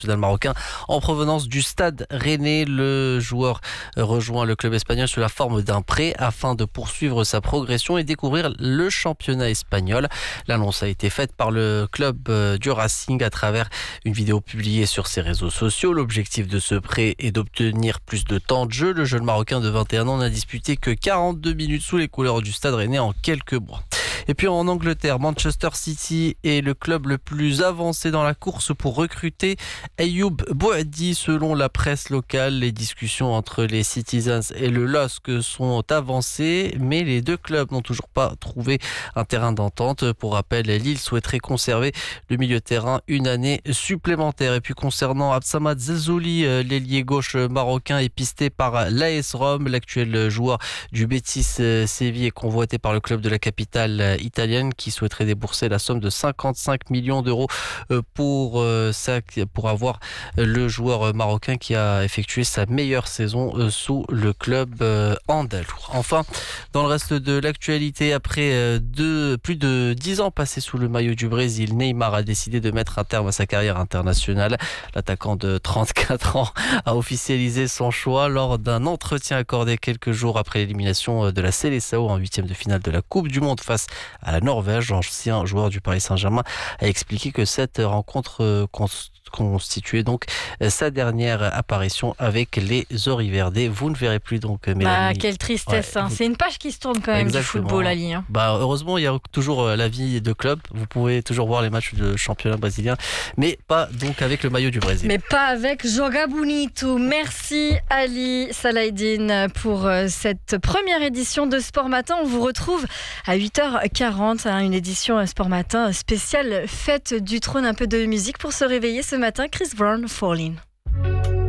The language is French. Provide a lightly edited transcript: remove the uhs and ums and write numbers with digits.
marocain en provenance du Stade Rennais. Le joueur rejoint le club espagnol sous la forme d'un prêt afin de poursuivre sa progression et découvrir le championnat espagnol. L'annonce a été faite par le club du Racing à travers une vidéo publiée sur ses réseaux sociaux. L'objectif de ce prêt est d'obtenir plus de temps de jeu. Le jeune marocain de 21 ans n'a disputé que 42 minutes sous les couleurs du Stade Rennais en quelques mois. Et puis en Angleterre, Manchester City est le club le plus avancé dans la course pour recruter Ayoub Boadi. Selon la presse locale, les discussions entre les Citizens et le LOSC sont avancées, mais les deux clubs n'ont toujours pas trouvé un terrain d'entente. Pour rappel, Lille souhaiterait conserver le milieu de terrain une année supplémentaire. Et puis concernant Absamad Zelzouli, l'ailier gauche marocain est pisté par l'AS Rome. L'actuel joueur du Betis Séville est convoité par le club de la capitale italienne qui souhaiterait débourser la somme de 55 millions d'euros pour avoir le joueur marocain qui a effectué sa meilleure saison sous le club andalou. Enfin, dans le reste de l'actualité, après plus de 10 ans passés sous le maillot du Brésil, Neymar a décidé de mettre un terme à sa carrière internationale. L'attaquant de 34 ans a officialisé son choix lors d'un entretien accordé quelques jours après l'élimination de la Seleção en huitième de finale de la Coupe du Monde face à la Norvège. L'ancien joueur du Paris Saint-Germain a expliqué que cette rencontre constituait donc sa dernière apparition avec les Oriverdés. Vous ne verrez plus donc Mélanie. Quelle tristesse, ouais. C'est une page qui se tourne quand même. Exactement. Du football, Ali. Heureusement, il y a toujours la vie de club. Vous pouvez toujours voir les matchs de championnat brésilien, mais pas donc avec le maillot du Brésil. Mais pas avec Joga Bonito. Merci Ali Salahdine pour cette première édition de Sport Matin. On vous retrouve à 8h40, une édition Sport Matin spéciale fête du trône, un peu de musique pour se réveiller ce matin. Chris Brown, Falling.